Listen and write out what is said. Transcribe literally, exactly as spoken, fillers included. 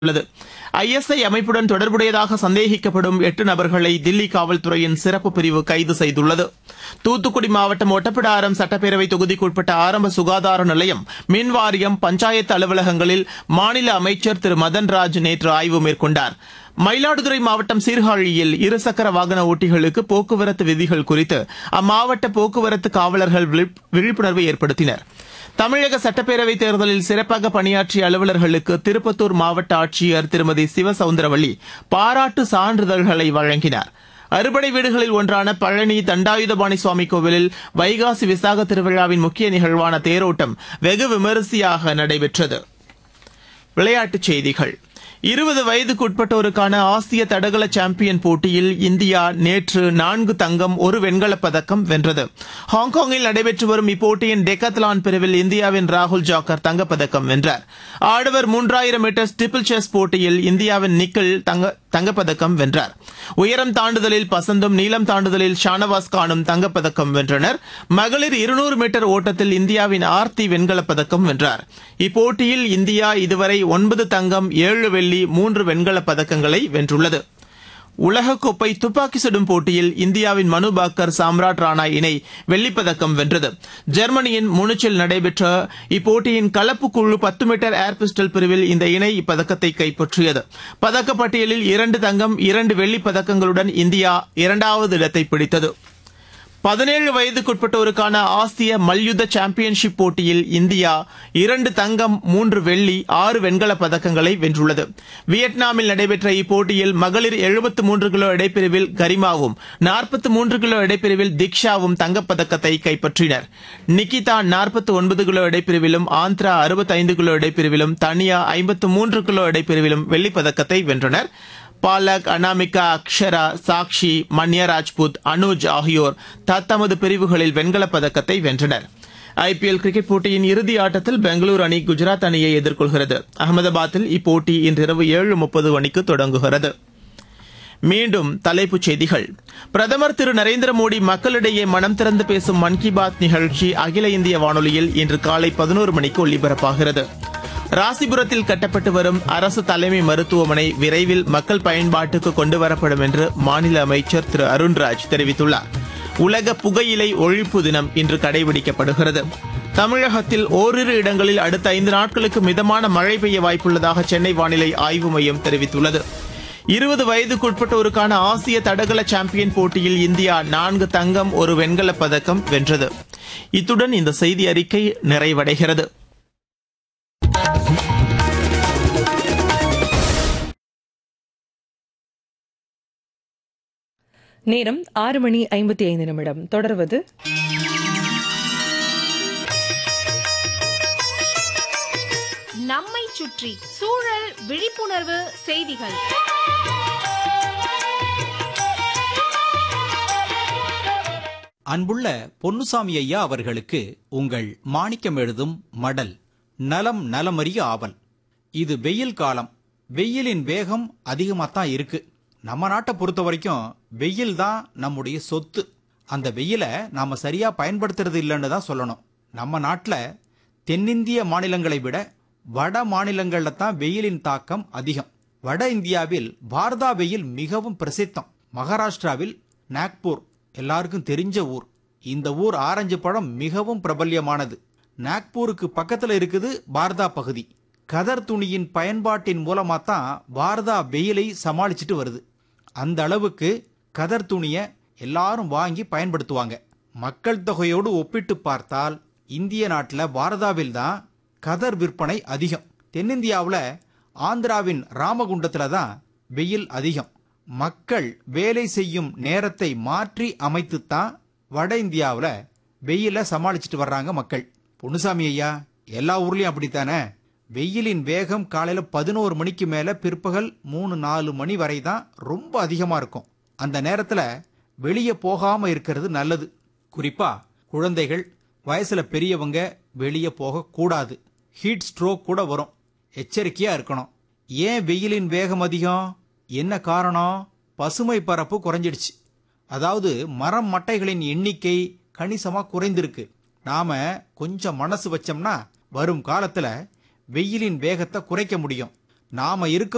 உள்ளது. ஐஎஸ்ஐ அமைப்புடன் தொடர்புடையதாக சந்தேகிக்கப்படும் எட்டு நபர்களை தில்லி காவல்துறையின் சிறப்பு பிரிவு கைது செய்துள்ளது. தூத்துக்குடி மாவட்டம் ஒட்டப்பிடாரம் சட்டப்பேரவை தொகுதிக்குட்பட்ட ஆரம்ப சுகாதார நிலையம், மின் வாரியம், பஞ்சாயத்து அலுவலகங்களில் மாநில அமைச்சர் திரு மதன்ராஜ் நேற்று ஆய்வு மேற்கொண்டார். மயிலாடுதுறை மாவட்டம் சீர்காழியில் இருசக்கர வாகன ஓட்டிகளுக்கு போக்குவரத்து விதிகள் குறித்து அம்மாவட்ட போக்குவரத்து காவலர்கள் விழிப்புணர்வு ஏற்படுத்தினர். தமிழக சட்டப்பேரவைத் தேர்தலில் சிறப்பாக பணியாற்றிய அலுவலர்களுக்கு திருப்பத்தூர் மாவட்ட ஆட்சியர் திருமதி சிவசவுந்தரவல்லி பாராட்டு சான்றிதழ்களை வழங்கினார். அறுபடை வீடுகளில் ஒன்றான பழனி தண்டாயுதபாணி சுவாமி கோவிலில் வைகாசி விசாக திருவிழாவின் முக்கிய நிகழ்வான தேரோட்டம் வெகு விமரிசையாக நடைபெற்றது. விளையாட்டுச் செய்திகள். இருபது வயதுக்குட்பட்டோருக்கான ஆசிய தடகள சாம்பியன் போட்டியில் இந்தியா நேற்று நான்கு தங்கம், ஒரு வெண்கலப் பதக்கம் வென்றது. ஹாங்காங்கில் நடைபெற்று வரும் இப்போட்டியின் டெக்காத்லான் பிரிவில் இந்தியாவின் ராகுல் ஜாக்கர் தங்கப்பதக்கம் வென்றார். ஆடவர் மூன்றாயிரம் மீட்டர் ஸ்டிப்பிள் செஸ் போட்டியில் இந்தியாவின் நிக்கில் தங்க தங்கப்பதக்கம் வென்றார். உயரம் தாண்டுதலில் பசந்தும், நீளம் தாண்டுதலில் ஷானவாஸ் கானும் தங்கப்பதக்கம் வென்றனர். மகளிர் இருநூறு மீட்டர் ஓட்டத்தில் இந்தியாவின் ஆர்த்தி வெண்கலப் பதக்கம் வென்றார். இப்போட்டியில் இந்தியா இதுவரை ஒன்பது தங்கம், ஏழு வெள்ளி, மூன்று வெண்கலப் பதக்கங்களை வென்றுள்ளது. உலகக்கோப்பை துப்பாக்கி சுடும் போட்டியில் இந்தியாவின் மனு பாக்கர், சாம்ராட் ராணா இணை வெள்ளிப்பதக்கம் வென்றது. ஜெர்மனியின் முனிச்சில் நடைபெற்ற இப்போட்டியின் கலப்பு குழு பத்து மீட்டர் ஏர் பிஸ்டல் பிரிவில் இந்த இணை இப்பதக்கத்தை கைப்பற்றியது. பதக்கப்பட்டியலில் இரண்டு தங்கம், இரண்டு வெள்ளிப் பதக்கங்களுடன் இந்தியா இரண்டாவது இடத்தை பிடித்தது. பதினேழு வயதுக்குட்பட்டோருக்கான ஆசிய மல்யுத்த சாம்பியன்ஷிப் போட்டியில் இந்தியா இரண்டு தங்கம், மூன்று வெள்ளி, ஆறு வெண்கலப் பதக்கங்களை வென்றுள்ளது. வியட்நாமில் நடைபெற்ற இப்போட்டியில் மகளிர் எழுபத்து மூன்று கிலோ எடைப்பிரிவில் கரிமாவும், நாற்பத்து மூன்று கிலோ எடைப்பிரிவில் திக்ஷாவும் தங்கப்பதக்கத்தை கைப்பற்றினர். நிகிதா நாற்பத்து ஒன்பது கிலோ எடைப்பிரிவிலும், ஆந்திரா அறுபத்தைந்து கிலோ எடைப்பிரிவிலும், தனியா ஐம்பத்து மூன்று கிலோ எடைப்பிரிவிலும் வெள்ளிப்பதக்கத்தை வென்றனர். பாலக், அனாமிகா, அக்ஷரா, சாக்ஷி, மன்யா ராஜ்புத், அனுஜ் ஆகியோர் தத்தமது பிரிவுகளில் வெண்கலப் பதக்கத்தை வென்றனர். ஐபிஎல் கிரிக்கெட் போட்டியின் இறுதி ஆட்டத்தில் பெங்களூரு அணி குஜராத் அணியை எதிர்கொள்கிறது. அகமதாபாத்தில் இப்போட்டி இன்றிரவு ஏழு முப்பது மணிக்கு தொடங்குகிறது. மீண்டும் தலைப்புச் செய்திகள். பிரதமர் திரு நரேந்திர மோடி மக்களிடையே மனம் திறந்து பேசும் மன் கி பாத் நிகழ்ச்சி அகில இந்திய வானொலியில் இன்று காலை பதினோரு மணிக்கு ஒலிபரப்பாகிறது. ராசிபுரத்தில் கட்டப்பட்டு வரும் அரசு தலைமை மருத்துவமனை விரைவில் மக்கள் பயன்பாட்டுக்கு கொண்டுவரப்படும் என்று மாநில அமைச்சர் திரு அருண்ராஜ் தெரிவித்துள்ளார். உலக புகையிலை ஒழிப்பு தினம் இன்று கடைபிடிக்கப்படுகிறது. தமிழகத்தில் ஓரிரு இடங்களில் அடுத்த ஐந்து நாட்களுக்கு மிதமான மழை பெய்ய வாய்ப்புள்ளதாக சென்னை வானிலை ஆய்வு மையம் தெரிவித்துள்ளது. இருபது வயதுக்குட்பட்டோருக்கான ஆசிய தடகள சாம்பியன் போட்டியில் இந்தியா நான்கு தங்கம், ஒரு வெண்கலப் பதக்கம் வென்றது. இத்துடன் இந்த செய்தி அறிக்கை நிறைவடைகிறது. நேரம் ஆறு மணி ஐம்பத்தி ஐந்து நிமிடம். தொடர்வது நம்மை சுற்றி சூழல் விழிப்புணர்வு செய்திகள். அன்புள்ள பொன்னுசாமி ஐயா அவர்களுக்கு உங்கள் மாணிக்கம் எழுதும் மடல். நலம் நலமறிய ஆவல். இது வெயில் காலம். வெயிலின் வேகம் அதிகமாத்தான் இருக்கு. நம்ம நாட்டை பொறுத்த வரைக்கும் வெயில் தான் நம்முடைய சொத்து. அந்த வெயிலை நாம சரியா பயன்படுத்துறது இல்லைன்னு தான் சொல்லணும். நம்ம நாட்டில் தென்னிந்திய மாநிலங்களை விட வட மாநிலங்கள்ல தான் வெயிலின் தாக்கம் அதிகம். வட இந்தியாவில் பாரதா வெயில் மிகவும் பிரசித்தம். மகாராஷ்டிராவில் நாக்பூர் எல்லாருக்கும் தெரிஞ்ச ஊர். இந்த ஊர் ஆரஞ்சு பழம் மிகவும் பிரபல்யமானது. நாக்பூருக்கு பக்கத்தில் இருக்குது பாரதா பகுதி. கதர் துணியின் பயன்பாட்டின் மூலமா தான் பாரதா வெயிலை சமாளிச்சுட்டு வருது. அந்த அளவுக்கு கதர் துணியை எல்லாரும் வாங்கி பயன்படுத்துவாங்க. மக்கள் தொகையோடு ஒப்பிட்டு பார்த்தால் இந்திய நாட்டில் பாரதாவில் தான் கதர் விற்பனை அதிகம். தென்னிந்தியாவில் ஆந்திராவின் ராமகுண்டத்தில் தான் வெயில் அதிகம். மக்கள் வேலை செய்யும் நேரத்தை மாற்றி அமைத்துத்தான் வட இந்தியாவில் வெயிலை சமாளிச்சுட்டு வர்றாங்க மக்கள். பொன்னுசாமி ஐயா, எல்லா ஊர்லயும் அப்படித்தானே? வெயிலின் வேகம் காலையில பதினோரு மணிக்கு மேல பிற்பகல் மூணு நாலு மணி வரை தான் ரொம்ப அதிகமா இருக்கும். அந்த நேரத்துல வெளியே போகாம இருக்கிறது நல்லது. குறிப்பா குழந்தைகள், வயசுல பெரியவங்க வெளியே போக கூடாது. ஹீட் ஸ்ட்ரோக் கூட வரும். எச்சரிக்கையா இருக்கணும். ஏன் வெயிலின் வேகம் அதிகம்? என்ன காரணம்? பசுமை பரப்பு குறைஞ்சிடுச்சு. அதாவது மரம் மட்டைகளின் எண்ணிக்கை கணிசமா குறைந்திருக்கு. நாம கொஞ்சம் மனசு வச்சோம்னா வரும் காலத்துல வெயிலின் வேகத்தை குறைக்க முடியும். நாம இருக்கும்